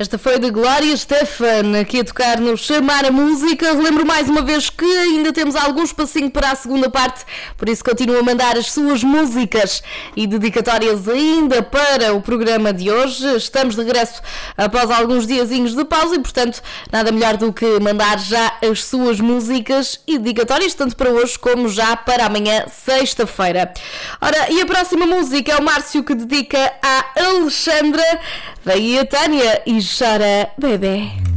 Esta foi de Glória Estefan, aqui a tocar no Chamar a Música. Relembro mais uma vez que ainda temos algum espacinho para a segunda parte, por isso continuo a mandar as suas músicas e dedicatórias ainda para o programa de hoje. Estamos de regresso após alguns diazinhos de pausa e, portanto, nada melhor do que mandar já as suas músicas e dedicatórias, tanto para hoje como já para amanhã, sexta-feira. Ora, e a próxima música é o Márcio que dedica à Alexandra. Vem a Tânia e chora bebê.